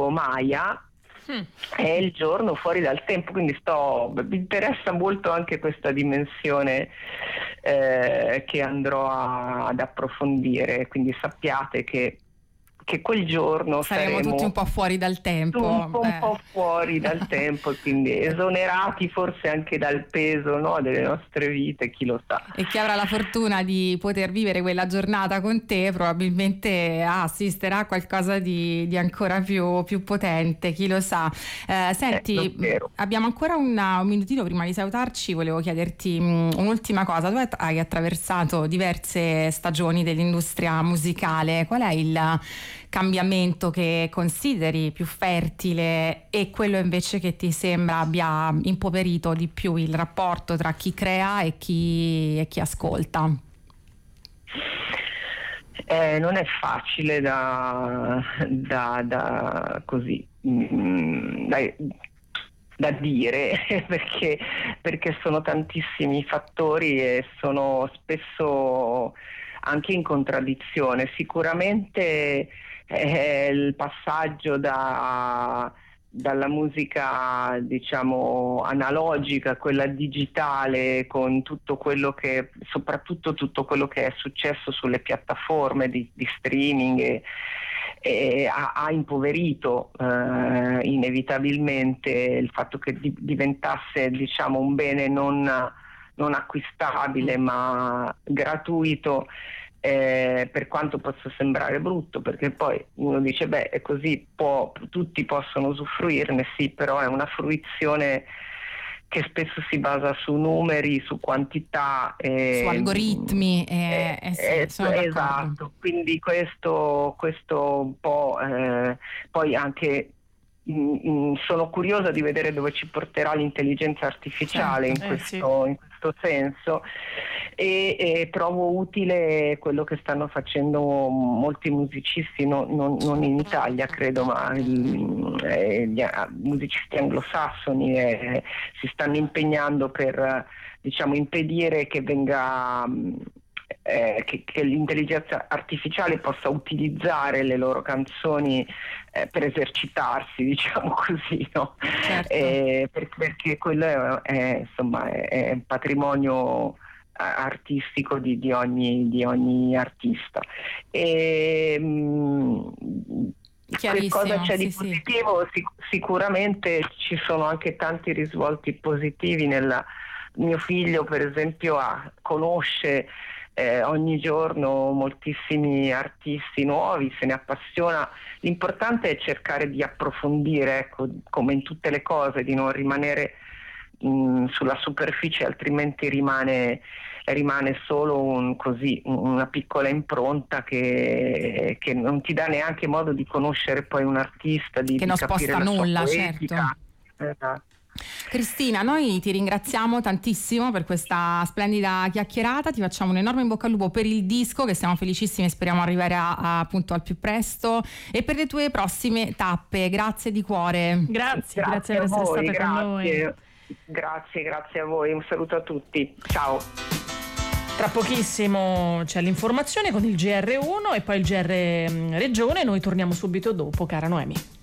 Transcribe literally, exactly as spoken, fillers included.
chiamato Maya. Mm. È il giorno fuori dal tempo, quindi sto, mi interessa molto anche questa dimensione eh, che andrò a, ad approfondire, quindi sappiate che che quel giorno saremo, saremo tutti un po' fuori dal tempo, un po', un po' fuori dal tempo, e quindi esonerati forse anche dal peso, no, delle nostre vite, chi lo sa. E chi avrà la fortuna di poter vivere quella giornata con te probabilmente assisterà a qualcosa di, di ancora più, più potente, chi lo sa. Eh, senti, eh, abbiamo ancora una, un minutino prima di salutarci, volevo chiederti mh, un'ultima cosa. Tu hai attraversato diverse stagioni dell'industria musicale, qual è il cambiamento che consideri più fertile e quello invece che ti sembra abbia impoverito di più il rapporto tra chi crea e chi, e chi ascolta? Eh, non è facile da, da, da così da, da dire perché, perché sono tantissimi fattori e sono spesso anche in contraddizione. Sicuramente eh, il passaggio da, dalla musica diciamo analogica a quella digitale, con tutto quello che, soprattutto tutto quello che è successo sulle piattaforme di, di streaming e, e ha, ha impoverito eh, inevitabilmente il fatto che di, diventasse diciamo un bene non non acquistabile ma gratuito, eh, per quanto possa sembrare brutto, perché poi uno dice beh è così, può, tutti possono usufruirne, sì, però è una fruizione che spesso si basa su numeri, su quantità, eh, su algoritmi, eh, eh, eh, sì, eh, esatto, quindi questo, questo un po' eh, poi anche sono curiosa di vedere dove ci porterà l'intelligenza artificiale, certo, in, questo, eh, sì. in questo senso, e, e trovo utile quello che stanno facendo molti musicisti, no, non, non in Italia credo, ma il, eh, gli musicisti anglosassoni eh, si stanno impegnando per diciamo impedire che venga Eh, che, che l'intelligenza artificiale possa utilizzare le loro canzoni eh, per esercitarsi, diciamo così, no? Certo. Eh, per, perché quello è, è, insomma, è, è un patrimonio artistico di, di, ogni, di ogni artista. E, mh, che cosa c'è di sì, positivo? Sì. Sic- sicuramente ci sono anche tanti risvolti positivi. Nella, mio figlio per esempio ha, conosce Eh, ogni giorno moltissimi artisti nuovi, se ne appassiona. L'importante è cercare di approfondire, ecco, come in tutte le cose, di non rimanere mh, sulla superficie, altrimenti rimane, rimane solo un, così, una piccola impronta che, che non ti dà neanche modo di conoscere poi un artista, di, che di non capire sposta la nulla, sua poetica. Certo. Esatto. Cristina, noi ti ringraziamo tantissimo per questa splendida chiacchierata, ti facciamo un enorme in bocca al lupo per il disco che siamo felicissimi e speriamo arrivare a, a, appunto al più presto, e per le tue prossime tappe. Grazie di cuore. Grazie, grazie, grazie per essere voi, stata grazie, con noi. Grazie, grazie a voi, un saluto a tutti, ciao. Tra pochissimo c'è l'informazione con il G R uno e poi il G R Regione, noi torniamo subito dopo, cara Noemi.